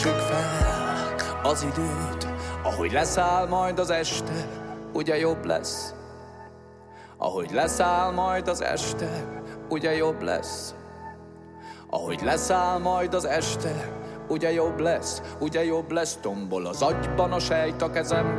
Vessük fel az időt, ahogy leszáll majd az este, ugye jobb lesz. Ahogy leszáll majd az este, ugye jobb lesz. Ahogy leszáll majd az este, ugye jobb lesz, ugye jobb lesz. Tombol az agyban a sejt a kezemben.